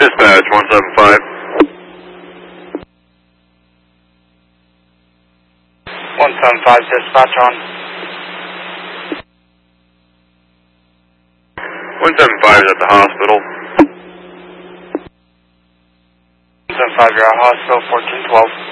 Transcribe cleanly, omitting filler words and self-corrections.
Dispatch 175. 175 dispatch on. 175 is at the hospital. 175, you're at hospital 1412.